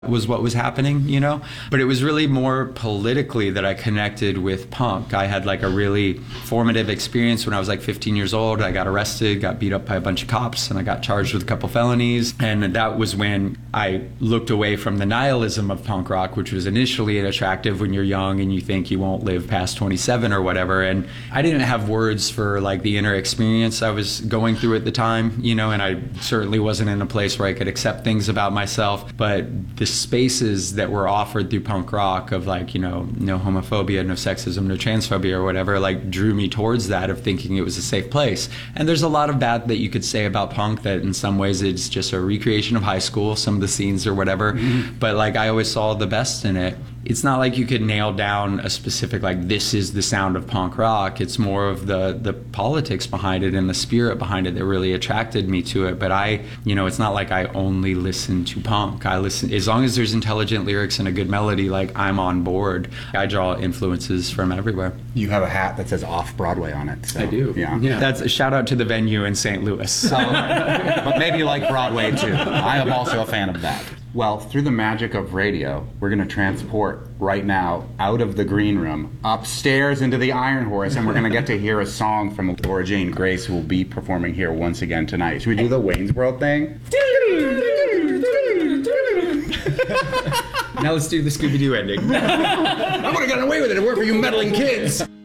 was what was happening, you know? But it was really more politically that I connected with punk. I had like a really formative experience when I was like 15 years old. I got arrested, got beat up by a bunch of cops, and I got charged with a couple felonies. And that was when I looked away from the nihilism of punk rock, which was initially attractive when you're young and you think you won't live past 27 or whatever. And I didn't have words for like the inner experience I was going through at the time, you know, and I certainly wasn't in a place where I could accept things about myself. But the spaces that were offered through punk rock of like, you know, no homophobia, no sexism, no transphobia or whatever, like drew me towards that of thinking it was a safe place. And there's a lot of bad that you could say about punk that in some ways it's just a recreation of high school, some of the scenes or whatever. But like I always saw the best in it. It's not like you could nail down a specific, like, this is the sound of punk rock. It's more of the politics behind it and the spirit behind it that really attracted me to it. But you know, it's not like I only listen to punk. I listen, as long as there's intelligent lyrics and a good melody, like, I'm on board. I draw influences from everywhere. You have a hat that says Off-Broadway on it. So, I do. Yeah. That's a shout out to the venue in St. Louis. But maybe you like Broadway, too. I am also a fan of that. Well, through the magic of radio, we're going to transport right now out of the green room, upstairs into the Iron Horse, and we're going to get to hear a song from Laura Jane Grace, who will be performing here once again tonight. Should we do the Wayne's World thing? Now let's do the Scooby-Doo ending. I would have gotten away with it if it weren't for you meddling kids.